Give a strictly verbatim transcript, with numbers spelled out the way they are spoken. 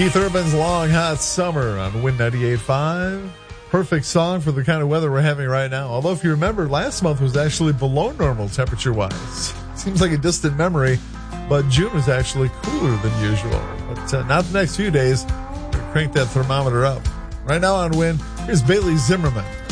Keith Urban's Long Hot Summer on Win ninety-eight point five. Perfect song for the kind of weather we're having right now. Although if you remember, last month was actually below normal temperature-wise. Seems like a distant memory, but June was actually cooler than usual. But uh, not the next few days. We're gonna crank that thermometer up. Right now on Win, here's Bailey Zimmerman.